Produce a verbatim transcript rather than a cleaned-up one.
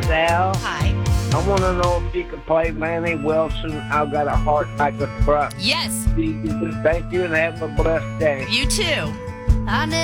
Sal. Hi. I want to know if you can play Lanny Wilson. I've got a heart like a truck. Yes. Thank you and have a blessed day. You too. I